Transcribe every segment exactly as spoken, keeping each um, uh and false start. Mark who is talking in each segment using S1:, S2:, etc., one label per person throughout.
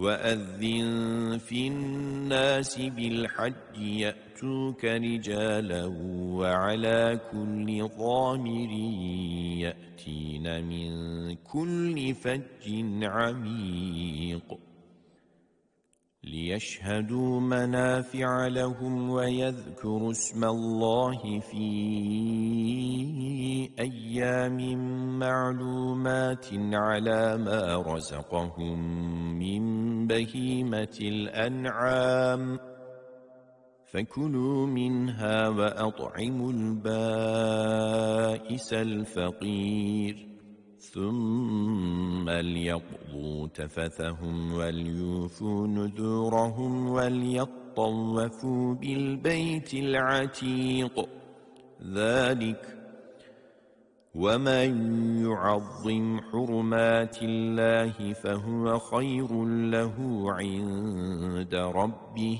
S1: وأذن في الناس بالحج يأتوك رجالا وعلى كل ضامر يأتين من كل فج عميق ليشهدوا منافع لهم ويذكروا اسم الله في أيام معلومات على ما رزقهم من بهيمة الأنعام فكلوا منها وأطعموا البائس الفقير ثم ليقضوا تفثهم وليوفوا نذورهم وليطوفوا بالبيت العتيق ذلك ومن يعظم حرمات الله فهو خير له عند ربه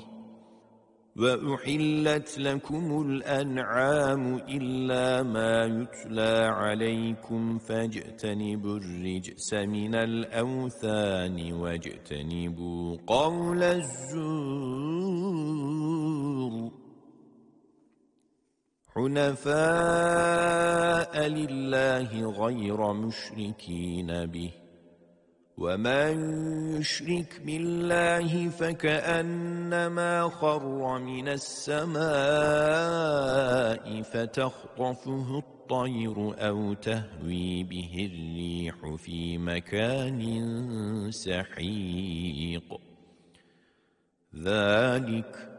S1: وأحلت لكم الأنعام إلا ما يتلى عليكم فاجتنبوا الرجس من الأوثان واجتنبوا قول الزور حنفاء لله غير مشركين به ومن يشرك بالله فكأنما خر من السماء فتخطفه الطير أو تهوي به الريح في مكان سحيق ذلك